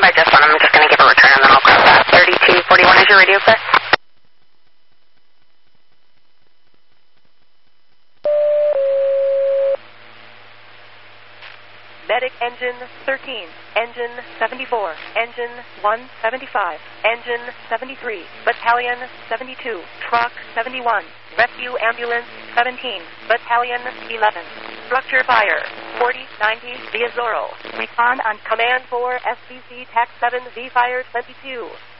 I just went. I'm just going to give a return and then I'll cross that. 3241 is your radio set? Medic engine 13, engine 74, engine 175, engine 73, battalion 72, truck 71, rescue ambulance 17, battalion 11. Structure fire 4090 via Zorro. Recon on command for SBC TAC 7 V fire 22.